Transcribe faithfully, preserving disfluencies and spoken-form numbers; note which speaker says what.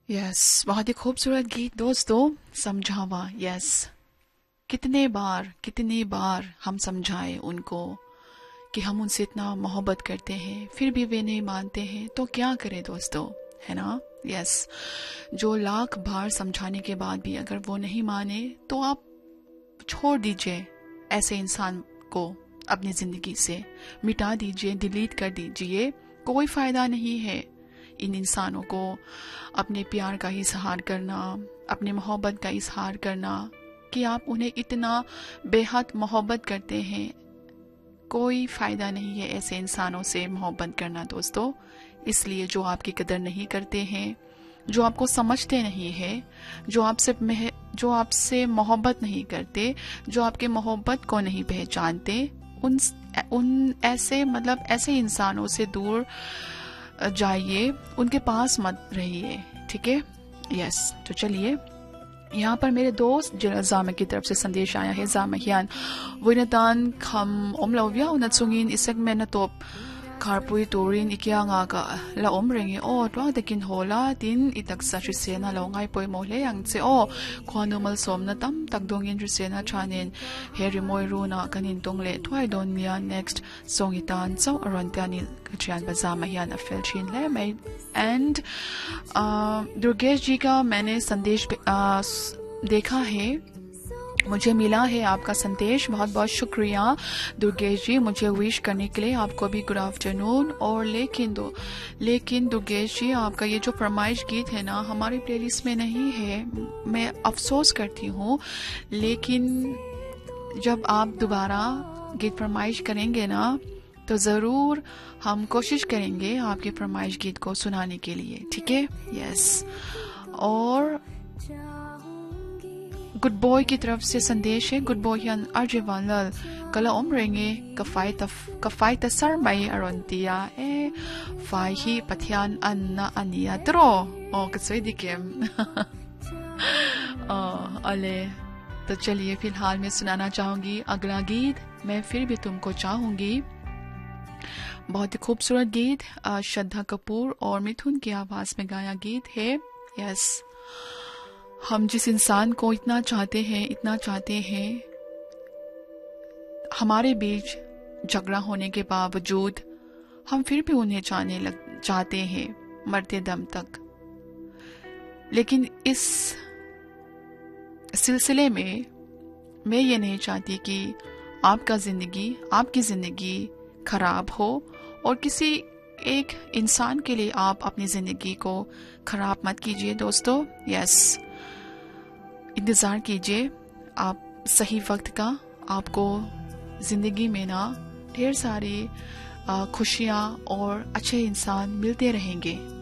Speaker 1: Yes, बहुत ही खूबसूरत गीत दोस्तों। समझावा। यस, कितने बार कितनी बार हम समझाएं उनको कि हम उनसे इतना मोहब्बत करते हैं, फिर भी वे नहीं मानते हैं, तो क्या करें दोस्तों, है ना। यस, जो लाख बार समझाने के बाद भी अगर वो नहीं माने तो आप छोड़ दीजिए ऐसे इंसान को, अपनी जिंदगी से मिटा दीजिए, डिलीट कर दीजिए। कोई फायदा नहीं है इन इंसानों को अपने प्यार का इजहार करना, अपने मोहब्बत का इजहार करना कि आप उन्हें इतना बेहद मोहब्बत करते हैं। कोई फायदा नहीं है ऐसे इंसानों से मोहब्बत करना दोस्तों। इसलिए जो आपकी कदर नहीं करते हैं, जो आपको समझते नहीं है, जो आपसे जो आपसे मोहब्बत नहीं करते, जो आपके मोहब्बत को नहीं पहचानते, उन उन ऐसे मतलब ऐसे इंसानों से दूर जाइए, उनके पास मत रहिए, ठीक है। यस, तो चलिए, यहाँ पर मेरे दोस्त जामा की तरफ से संदेश आया है। जामहियान वुनतान खम ओमलव्या उनसुंगिन इसक में न तोप खारपुई तोरिन इकिया nga ka la omrengi o twa dekin hola tin itak sa trisena lawngai poi mole yang che o khwanumal somna tam takdongin trisena chanin heri moiruna kanin tongle thwai don mia next songitan so aron tani kachan bazama hian afel chin le mai and Durgesh जी का मैंने संदेश देखा है, मुझे मिला है आपका संदेश। बहुत बहुत शुक्रिया दुर्गेश जी, मुझे विश करने के लिए। आपको भी गुड आफ्टरनून। और लेकिन दो लेकिन दुर्गेश जी, आपका ये जो फरमाइश गीत है ना, हमारी प्लेलिस्ट में नहीं है। मैं अफसोस करती हूँ, लेकिन जब आप दोबारा गीत फरमाइश करेंगे ना, तो ज़रूर हम कोशिश करेंगे आपके फरमाइश गीत को सुनाने के लिए, ठीक है। यस, और गुड बॉय की तरफ से संदेश है। गुड बॉय यान अर्जे वानल कला ओमरेंगे कफाई तफ कफाई तसर मई अरोंतिया ए फाही पथियान अन्ना अनिया त्रो ओ कसोई दिकेम अले। तो चलिए, फिलहाल मैं सुनाना चाहूंगी अगला गीत, मैं फिर भी तुमको चाहूंगी। बहुत ही खूबसूरत गीत, श्रद्धा कपूर और मिथुन की आवाज में गाया गीत है। यस, हम जिस इंसान को इतना चाहते हैं इतना चाहते हैं, हमारे बीच झगड़ा होने के बावजूद हम फिर भी उन्हें चाहने लग चाहते हैं मरते दम तक। लेकिन इस सिलसिले में मैं ये नहीं चाहती कि आपका जिंदगी आपकी जिंदगी खराब हो, और किसी एक इंसान के लिए आप अपनी जिंदगी को खराब मत कीजिए दोस्तों। यस, इंतजार कीजिए आप सही वक्त का। आपको जिंदगी में ना ढेर सारी खुशियाँ और अच्छे इंसान मिलते रहेंगे।